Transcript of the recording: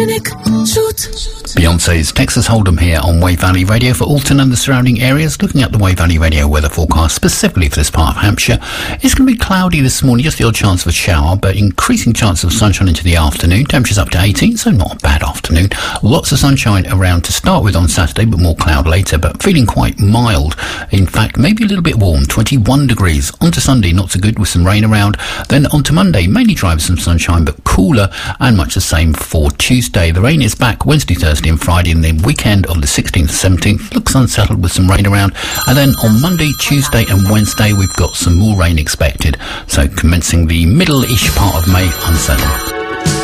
Beyonce's Texas Hold'em here on Wave Valley Radio for Alton and the surrounding areas. Looking at the Wave Valley Radio weather forecast specifically for this part of Hampshire, it's going to be cloudy this morning, just the odd chance of a shower, but increasing chance of sunshine into the afternoon. Temperatures up to 18, so not a bad afternoon. Lots of sunshine around to start with on Saturday, but more cloud later, but feeling quite mild. In fact, maybe a little bit warm, 21 degrees. On to Sunday, not so good with some rain around. Then on to Monday, mainly dry with some sunshine, but cooler, and much the same for Tuesday. The rain is back Wednesday, Thursday and Friday, and the weekend of the 16th, 17th looks unsettled with some rain around. And then on Monday, Tuesday and Wednesday, we've got some more rain expected. So commencing the middle-ish part of May, unsettled.